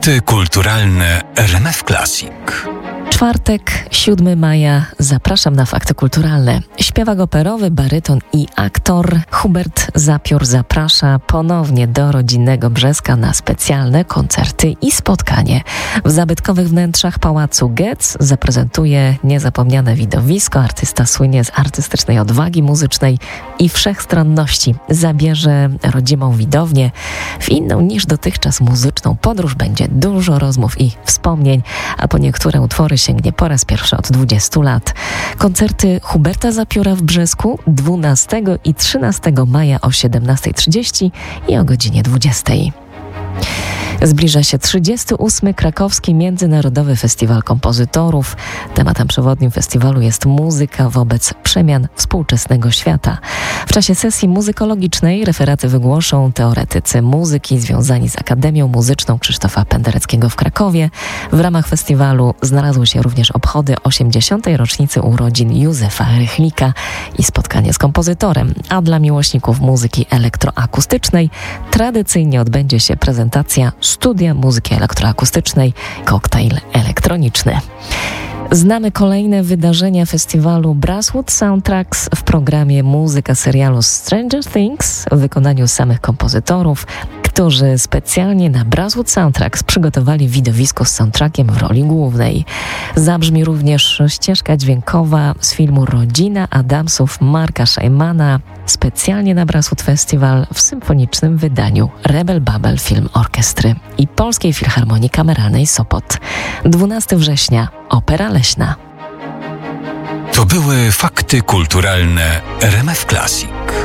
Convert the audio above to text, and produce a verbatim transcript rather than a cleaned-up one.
Fakty kulturalne R M F Classic. Czwartek, siódmego maja. Zapraszam na Fakty Kulturalne. Śpiewak operowy, baryton i aktor Hubert Zapiór zaprasza ponownie do rodzinnego Brzeska na specjalne koncerty i spotkanie. W zabytkowych wnętrzach Pałacu Getz zaprezentuje niezapomniane widowisko. Artysta słynie z artystycznej odwagi muzycznej i wszechstronności. Zabierze rodzimą widownię w inną niż dotychczas muzyczną podróż. Będzie dużo rozmów i wspomnień, a po niektóre utwory sięgnie po raz pierwszy od dwudziestu lat. Koncerty Huberta Zapióra w Brzesku dwunastego i trzynastego maja o siedemnastej trzydzieści i o godzinie dwudziestej. Zbliża się trzydziesty ósmy Krakowski Międzynarodowy Festiwal Kompozytorów. Tematem przewodnim festiwalu jest muzyka wobec przemian współczesnego świata. W czasie sesji muzykologicznej referaty wygłoszą teoretycy muzyki związani z Akademią Muzyczną Krzysztofa Pendereckiego w Krakowie. W ramach festiwalu znalazły się również obchody osiemdziesiątej rocznicy urodzin Józefa Rychlika i spotkanie z kompozytorem. A dla miłośników muzyki elektroakustycznej tradycyjnie odbędzie się prezentacja Studia Muzyki Elektroakustycznej Koktajl Elektroniczny. Znamy kolejne wydarzenia festiwalu Brasswood Soundtracks w programie muzyka serialu Stranger Things w wykonaniu samych kompozytorów, którzy specjalnie na Brasswood Soundtracks przygotowali widowisko z soundtrackiem w roli głównej. Zabrzmi również ścieżka dźwiękowa z filmu Rodzina Adamsów Marka Szejmana, specjalnie na Brasswood Festival w symfonicznym wydaniu Rebel Babel Film Orkiestry i Polskiej Filharmonii Kameralnej Sopot. dwunastego września Opera Leśna. To były Fakty kulturalne R M F Classic.